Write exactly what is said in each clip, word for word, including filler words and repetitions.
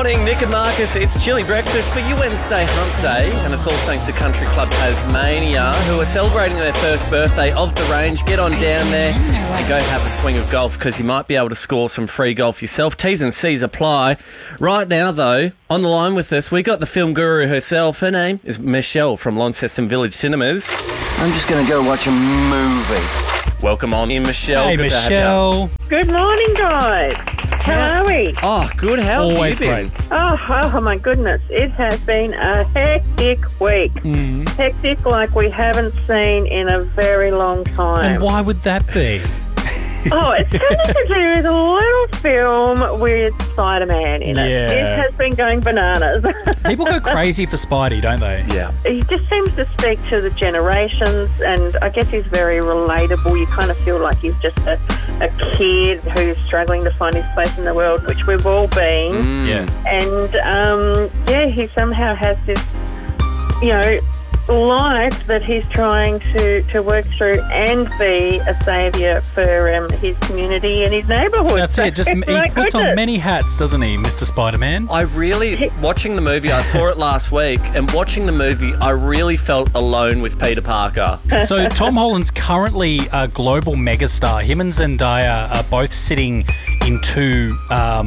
morning, Nick and Marcus. It's chilly breakfast for you Wednesday hump day, and it's all thanks to Country Club Tasmania, who are celebrating their first birthday of the range. Get on down there and go have a swing of golf, because you might be able to score some free golf yourself. T's and C's apply. Right now, though, on the line with us, we got the film guru herself. Her name is Michelle from Launceston Village Cinemas. I'm just going to go watch a movie. Welcome on in, Michelle. Hey, Good Michelle. Good morning, guys. How are we? Oh, good. How Always have you been? great. Oh, oh, my goodness. It has been a hectic week. Mm. Hectic like we haven't seen in a very long time. And why would that be? Oh, it's something to do with a little film with Spider-Man in it. Yeah. It has been going bananas. People go crazy for Spidey, don't they? Yeah. He just seems to speak to the generations, and I guess he's very relatable. You kind of feel like he's just a, a kid who's struggling to find his place in the world, which we've all been. Mm. Yeah. And, um, yeah, he somehow has this, you know, life that he's trying to, to work through and be a saviour for um, his community and his neighbourhood. That's it. Just he My puts on goodness. many hats, doesn't he, Mister Spider-Man? I really, watching the movie, I saw it last week, and watching the movie, I really felt alone with Peter Parker. So Tom Holland's currently a global megastar. Him and Zendaya are both sitting in two um,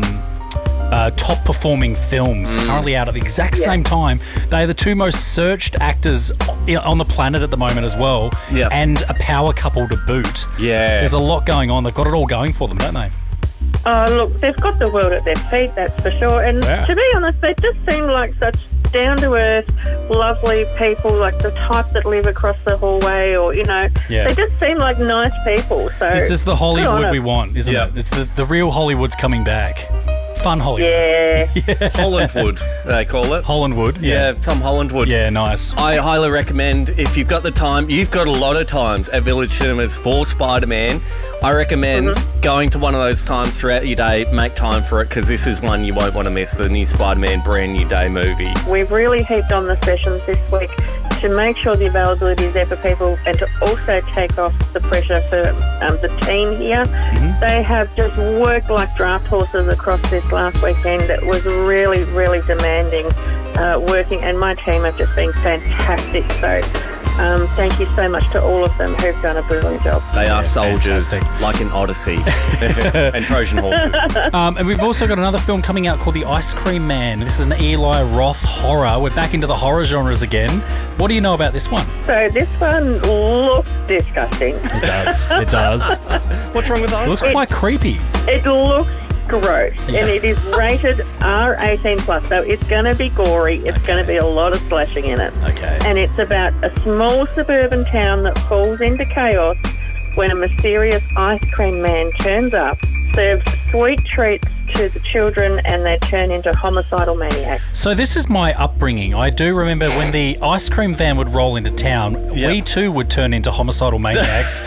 uh, top-performing films currently out at the exact Yeah. same time. They're the two most searched actors on the planet at the moment as well, Yep. and a power couple to boot. Yeah. There's a lot going on. They've got it all going for them, don't they? Oh, look, they've got the world at their feet, that's for sure. And Yeah. to be honest, they just seem like such down-to-earth, lovely people, like the type that live across the hallway, or, you know, Yeah. they just seem like nice people. So It's just the good on Hollywood them. we want, isn't Yeah. it? It's the, the real Hollywood's coming back. Fun Hollywood. Yeah. Hollandwood, they call it. Hollandwood. Yeah, Tom Hollandwood. Yeah, nice. I highly recommend, if you've got the time, you've got a lot of times at Village Cinemas for Spider-Man. I recommend Mm-hmm. going to one of those times throughout your day, make time for it, because this is one you won't want to miss, the new Spider-Man Brand New Day movie. We've really heaped on the sessions this week to make sure the availability is there for people, and to also take off the pressure for um, the team here. Mm-hmm. They have just worked like draft horses across this last weekend. It was really, really demanding uh, working, and my team have just been fantastic. So um, thank you so much to all of them who've done a brilliant job. They are soldiers, fantastic. like in Odyssey and Trojan horses. Um, and we've also got another film coming out called The Ice Cream Man. This is an Eli Roth horror. We're back into the horror genres again. What do you know about this one? So this one looks disgusting. It does. It does. What's wrong with It ice looks cream? quite creepy. It looks gross, Yeah. and it is rated R eighteen plus, so it's going to be gory. It's going to be a lot of slashing in it. Okay. And it's about a small suburban town that falls into chaos when a mysterious ice cream man turns up, serves sweet treats to the children, and they turn into homicidal maniacs. So this is my upbringing. I do remember when the ice cream van would roll into town, Yep. we too would turn into homicidal maniacs,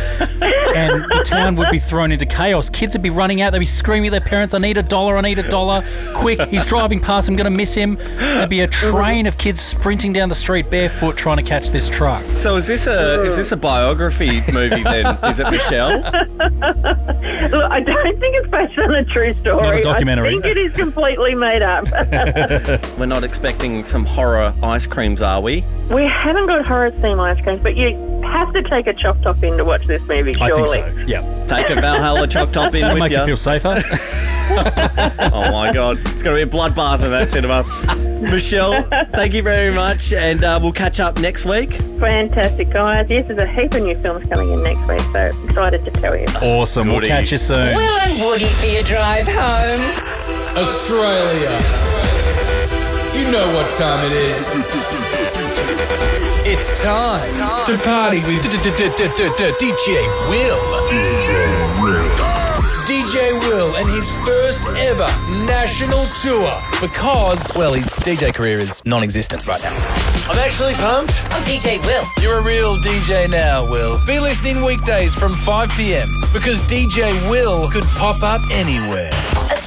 and the town would be thrown into chaos. Kids would be running out. They'd be screaming at their parents, I need a dollar, I need a dollar. Quick, he's driving past, I'm going to miss him. There'd be a train of kids sprinting down the street barefoot trying to catch this truck. So is this a is this a biography movie then? Is it, Michelle? Look, I don't think it's based on a true story. Not a documentary. I think it is completely made up. We're not expecting some horror ice creams, are we? We haven't got horror theme ice creams, but you have to take a choc top in to watch this movie, I think surely. so, yeah. Take a Valhalla Choc Top in That'll with make you you. feel safer. Oh my God, it's going to be a bloodbath in that cinema. Michelle, thank you very much, and uh, we'll catch up next week. Fantastic, guys. Yes, there's a heap of new films coming in next week, so excited to tell you. Awesome. We'll Goody. catch you soon. Will and Woody for your drive home. Australia. You know what time it is. It's time to party with D J Will. D J Will. D J Will and his first ever national tour because, well, his D J career is non-existent right now. I'm actually pumped. Oh, D J Will. You're a real D J now, Will. Be listening weekdays from five p.m. because D J Will could pop up anywhere. Australia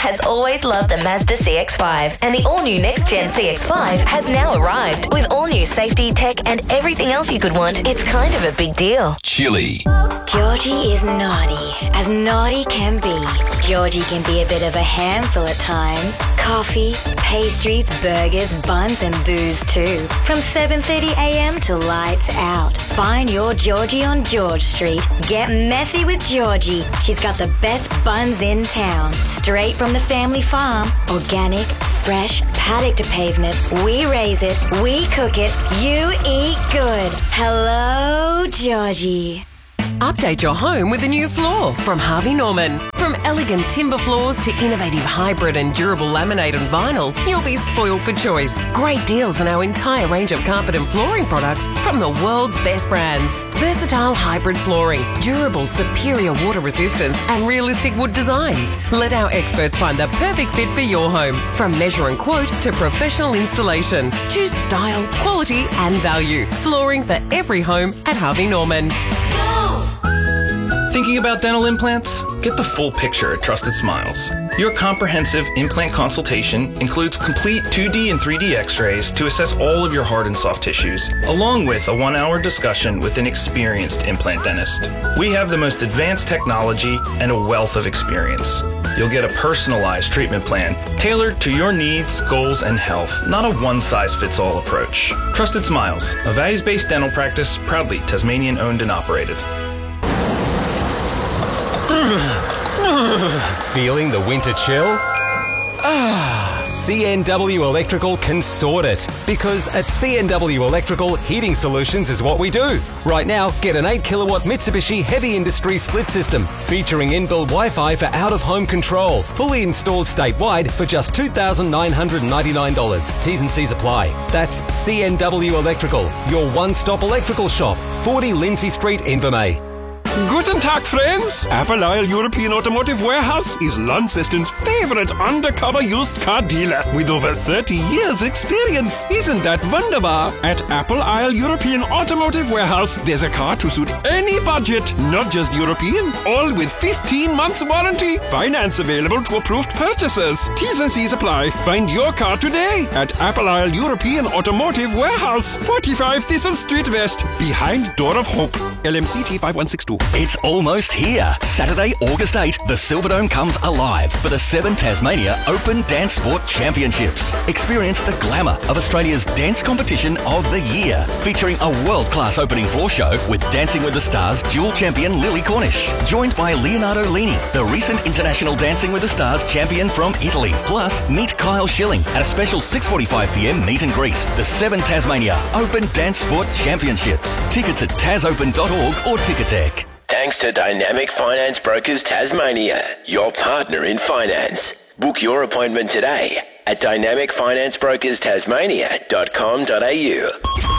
has always loved the Mazda C X five, and the all-new next-gen C X five has now arrived. With all-new safety, tech, and everything else you could want, it's kind of a big deal. Chili. Georgie is naughty, as naughty can be. Georgie can be a bit of a handful at times. Coffee, pastries, burgers, buns and booze too. From seven thirty a m to lights out. Find your Georgie on George Street. Get messy with Georgie. She's got the best buns in town. Straight from the family farm. Organic, fresh, paddock to pavement. We raise it, we cook it, you eat good. Hello, Georgie. Update your home with a new floor from Harvey Norman. From elegant timber floors to innovative hybrid and durable laminate and vinyl, you'll be spoiled for choice. Great deals on our entire range of carpet and flooring products from the world's best brands. Versatile hybrid flooring, durable superior water resistance and realistic wood designs. Let our experts find the perfect fit for your home. From measure and quote to professional installation. Choose style, quality and value. Flooring for every home at Harvey Norman. Thinking about dental implants? Get the full picture at Trusted Smiles. Your comprehensive implant consultation includes complete two D and three D x-rays to assess all of your hard and soft tissues, along with a one-hour discussion with an experienced implant dentist. We have the most advanced technology and a wealth of experience. You'll get a personalized treatment plan tailored to your needs, goals, and health, not a one-size-fits-all approach. Trusted Smiles, a values-based dental practice, proudly Tasmanian-owned and operated. Feeling the winter chill? Ah, C N W Electrical can sort it. Because at C N W Electrical, heating solutions is what we do. Right now, get an eight kilowatt Mitsubishi Heavy Industry split system featuring inbuilt Wi-Fi for out-of-home control. Fully installed statewide for just two thousand nine hundred ninety-nine dollars. T's and C's apply. That's C N W Electrical, your one-stop electrical shop. forty Lindsay Street, Invermay. Guten Tag, friends! Apple Isle European Automotive Warehouse is Launceston's favorite undercover used car dealer with over thirty years experience. Isn't that wunderbar? At Apple Isle European Automotive Warehouse, there's a car to suit any budget, not just European, all with fifteen months warranty. Finance available to approved purchasers. T's and C's apply. Find your car today at Apple Isle European Automotive Warehouse, forty-five Thistle Street West, behind Door of Hope. L M C T five one six two. It's almost here. Saturday, August eighth, the Silverdome comes alive for the Seven Tasmania Open Dance Sport Championships. Experience the glamour of Australia's dance competition of the year, featuring a world-class opening floor show with Dancing with the Stars dual champion Lily Cornish, joined by Leonardo Lini, the recent International Dancing with the Stars champion from Italy. Plus, meet Kyle Schilling at a special six forty-five p m meet and greet. The Seven Tasmania Open Dance Sport Championships. Tickets at tas open dot org or Ticketek. Thanks to Dynamic Finance Brokers Tasmania, your partner in finance. Book your appointment today at dynamic finance brokers tasmania dot com dot a u.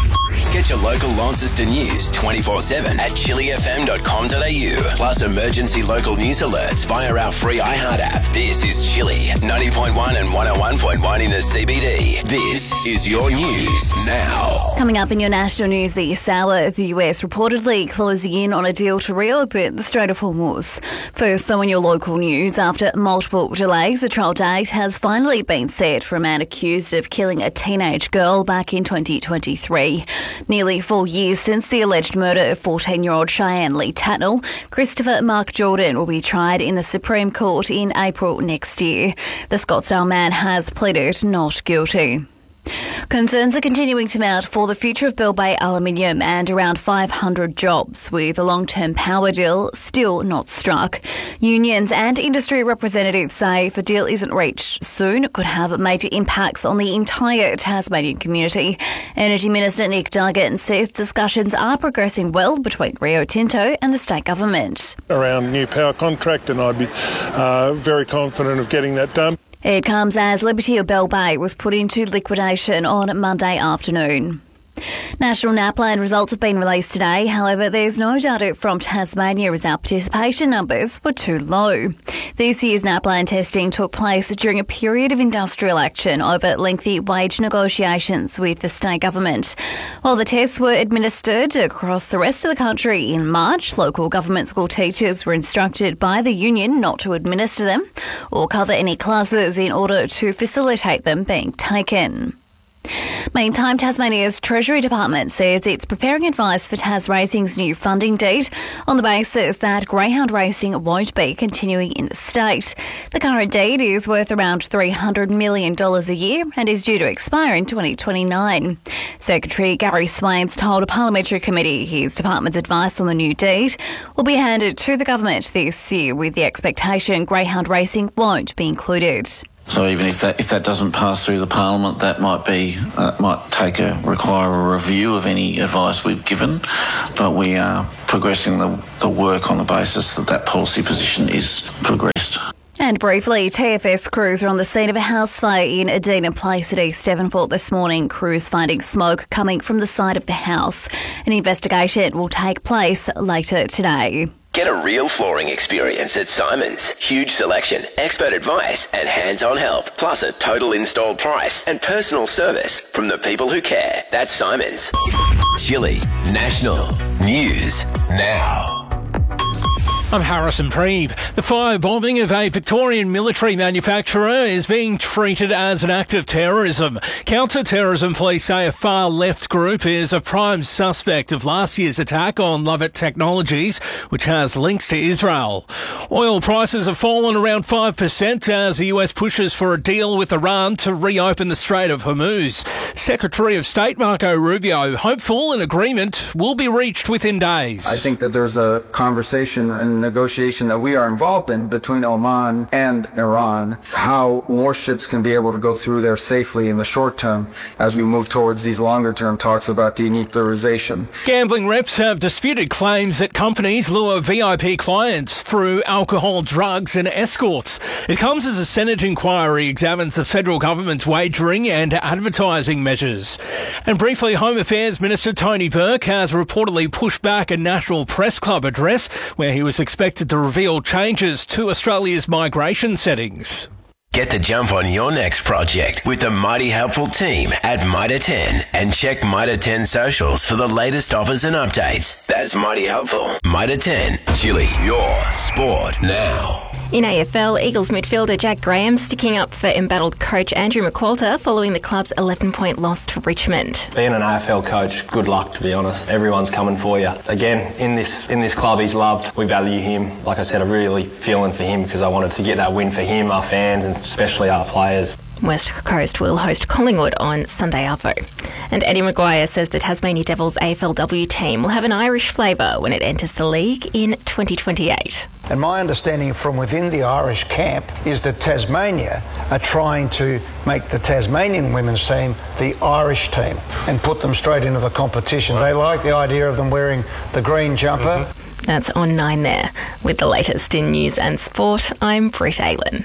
Get your local Launceston news twenty-four seven at chili f m dot com dot a u. Plus emergency local news alerts via our free iHeart app. This is Chili, ninety point one and one oh one point one in the C B D. This is your news now. Coming up in your national news this hour, the U S reportedly closing in on a deal to reopen the Strait of Hormuz. First, though, in your local news, after multiple delays, a trial date has finally been set for a man accused of killing a teenage girl back in twenty twenty-three. Nearly four years since the alleged murder of fourteen-year-old Cheyenne Lee Tatnall, Christopher Mark Jordan will be tried in the Supreme Court in April next year. The Scottsdale man has pleaded not guilty. Concerns are continuing to mount for the future of Bell Bay Aluminium and around five hundred jobs, with a long-term power deal still not struck. Unions and industry representatives say if the deal isn't reached soon, it could have major impacts on the entire Tasmanian community. Energy Minister Nick Duggan says discussions are progressing well between Rio Tinto and the state government. Around new power contract, and I'd be uh, very confident of getting that done. It comes as Liberty of Bell Bay was put into liquidation on Monday afternoon. National NAPLAN results have been released today. However, there's no data from Tasmania as our participation numbers were too low. This year's NAPLAN testing took place during a period of industrial action over lengthy wage negotiations with the state government. While the tests were administered across the rest of the country in March, local government school teachers were instructed by the union not to administer them or cover any classes in order to facilitate them being taken. Meantime, Tasmania's Treasury Department says it's preparing advice for Tas Racing's new funding deed on the basis that greyhound racing won't be continuing in the state. The current deed is worth around three hundred million dollars a year and is due to expire in twenty twenty-nine. Secretary Gary Swains told a parliamentary committee his department's advice on the new deed will be handed to the government this year with the expectation greyhound racing won't be included. So even if that if that doesn't pass through the Parliament, that might be uh, might take a require a review of any advice we've given. But we are progressing the, the work on the basis that that policy position is progressed. And briefly, T F S crews are on the scene of a house fire in Adena Place at East Devonport this morning. Crews finding smoke coming from the side of the house. An investigation will take place later today. Get a real flooring experience at Simon's. Huge selection, expert advice and hands-on help. Plus a total install price and personal service from the people who care. That's Simon's. Chili National News Now. I'm Harrison Preeve. The firebombing of a Victorian military manufacturer is being treated as an act of terrorism. Counter-terrorism police say a far-left group is a prime suspect of last year's attack on Lovett Technologies, which has links to Israel. Oil prices have fallen around five percent as the U S pushes for a deal with Iran to reopen the Strait of Hormuz. Secretary of State Marco Rubio hopeful an agreement will be reached within days. I think that there's a conversation and negotiation that we are involved in between Oman and Iran, how warships can be able to go through there safely in the short term as we move towards these longer term talks about denuclearization. Gambling reps have disputed claims that companies lure V I P clients through alcohol, drugs and escorts. It comes as a Senate inquiry examines the federal government's wagering and advertising measures. And briefly, Home Affairs Minister Tony Burke has reportedly pushed back a National Press Club address where he was expected to reveal changes to Australia's migration settings. Get the jump on your next project with the mighty helpful team at Mitre ten and check Mitre ten socials for the latest offers and updates. That's mighty helpful. Mitre ten, Chili, your sport now. In A F L, Eagles midfielder Jack Graham sticking up for embattled coach Andrew McQualter following the club's eleven-point loss to Richmond. Being an A F L coach, good luck, to be honest. Everyone's coming for you. Again, in this in this club, he's loved. We value him. Like I said, I'm really feeling for him because I wanted to get that win for him, our fans, and especially our players. West Coast will host Collingwood on Sunday arvo. And Eddie Maguire says the Tasmania Devils A F L W team will have an Irish flavour when it enters the league in twenty twenty-eight. And my understanding from within the Irish camp is that Tasmania are trying to make the Tasmanian women's team the Irish team and put them straight into the competition. They like the idea of them wearing the green jumper. Mm-hmm. That's on nine there. With the latest in news and sport, I'm Britt Aylen.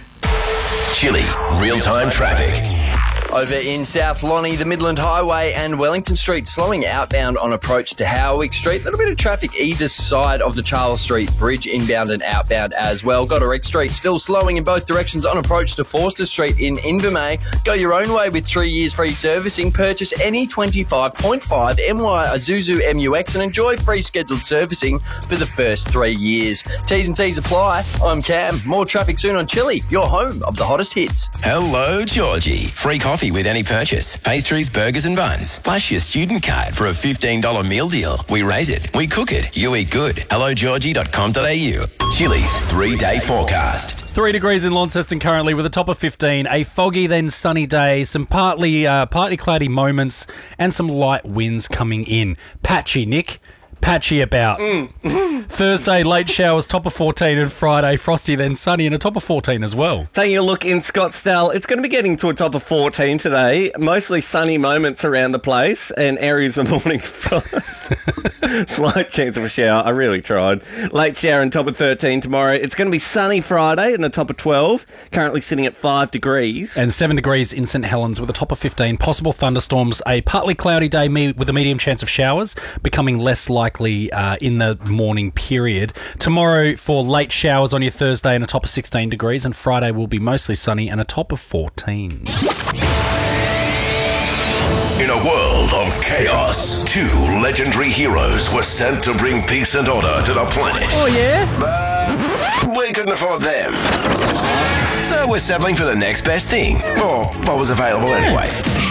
Chili, real-time traffic. Over in South Lonnie, the Midland Highway and Wellington Street slowing outbound on approach to Howick Street. A little bit of traffic either side of the Charles Street Bridge, inbound and outbound as well. Goderich Street still slowing in both directions on approach to Forster Street in Invermay. Go your own way with three years free servicing. Purchase any twenty-five point five M Y Isuzu M U X and enjoy free scheduled servicing for the first three years. T's and C's apply. I'm Cam. More traffic soon on Chili, your home of the hottest hits. Hello, Georgie. Free coffee with any purchase. Pastries, burgers and buns. Flash your student card for a fifteen dollars meal deal. We raise it. We cook it. You eat good. hello georgie dot com dot a u. Chili's three-day forecast. Three degrees in Launceston currently with a top of fifteen. A foggy then sunny day. Some partly, uh, partly cloudy moments and some light winds coming in. Patchy, Nick. patchy about. Mm. Thursday, late showers, top of fourteen, and Friday, frosty, then sunny, and a top of fourteen as well. Taking a look in Scottsdale, it's going to be getting to a top of fourteen today. Mostly sunny moments around the place and areas of morning frost. Slight chance of a shower. I really tried. Late shower and top of thirteen tomorrow. It's going to be sunny Friday and a top of twelve. Currently sitting at five degrees. And seven degrees in St Helens with a top of fifteen. Possible thunderstorms. A partly cloudy day me- with a medium chance of showers, becoming less likely uh, in the morning period. Tomorrow for late showers on your Thursday and a top of sixteen degrees. And Friday will be mostly sunny and a top of fourteen. In a world of chaos, two legendary heroes were sent to bring peace and order to the planet. Oh, yeah? But we couldn't afford them. So we're settling for the next best thing. Or what was available anyway.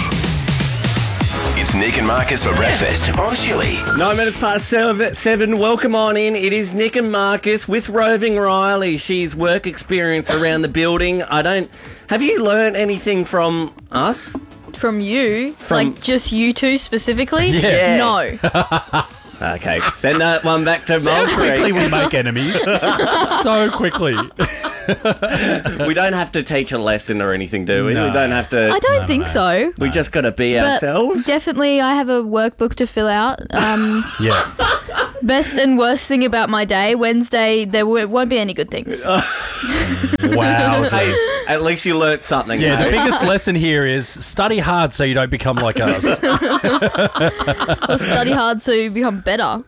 It's Nick and Marcus for breakfast on Chili. Nine minutes past seven, seven. Welcome on in. It is Nick and Marcus with Roving Riley. She's work experience around the building. I don't... Have you learned anything from us? From you? From- Like, just you two specifically? Yeah. No. Okay, send that one back to So Mulberry. quickly we make enemies. So quickly. We don't have to teach a lesson or anything, do we? No. We don't have to... I don't think so. We just got to be But ourselves. definitely, I have a workbook to fill out. Um, Yeah. best and worst thing about my day, Wednesday, there w- won't be any good things. Wow. Hey, at least you learnt something. Yeah, the mate. biggest lesson here is study hard so you don't become like us. Or study hard to become better.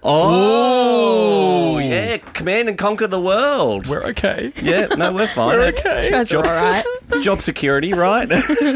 Oh, yeah. Command and conquer the world. We're okay. Yeah, no, we're fine. We're okay. You guys are Job, all right. job security, right?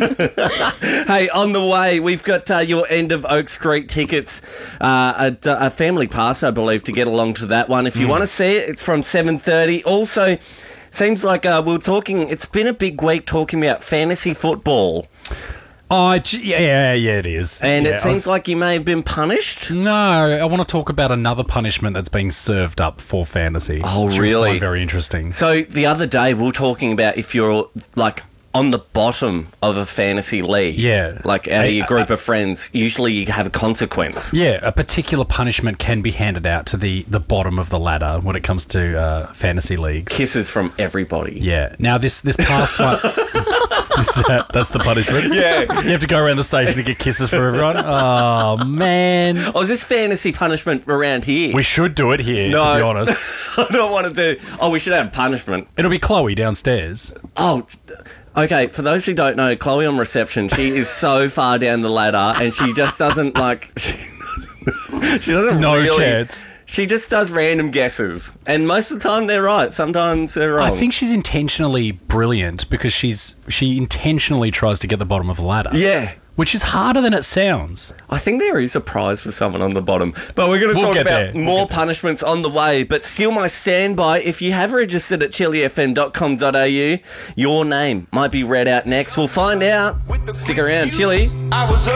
Hey, on the way, we've got uh, your end of Oak Street tickets, uh, a, a family pass, I believe, to get along to that one. If you Mm. want to see it, it's from seven thirty. Also, seems like uh, we we're talking, it's been a big week talking about fantasy football. Oh, j- yeah, yeah, it is. And Yeah, it I seems was- like you may have been punished. No, I want to talk about another punishment that's being served up for fantasy. Oh, which you'll really? find very interesting. So the other day we were talking about if you're like on the bottom of a fantasy league. Yeah. Like out of I- your group of friends, usually you have a consequence. Yeah, a particular punishment can be handed out to the, the bottom of the ladder when it comes to uh, fantasy leagues. Kisses from everybody. Yeah. Now, this, this past one... Is that, that's the punishment? Yeah. You have to go around the station to get kisses for everyone? Oh, man. Oh, is this fantasy punishment around here? We should do it here, No. to be honest. I don't want to do... Oh, we should have punishment. It'll be Chloe downstairs. Oh, okay. For those who don't know, Chloe on reception, she is so far down the ladder and she just doesn't, like... She, she doesn't No really... chance. She just does random guesses. And most of the time they're right. Sometimes they're wrong. I think she's intentionally brilliant because she's she intentionally tries to get the bottom of the ladder. Yeah. Which is harder than it sounds. I think there is a prize for someone on the bottom. But we're going to We'll talk get about there. We'll more punishments on the way. But still my standby, if you have registered at chili f m dot com dot a u, your name might be read out next. We'll find out. Stick around. Chili. I was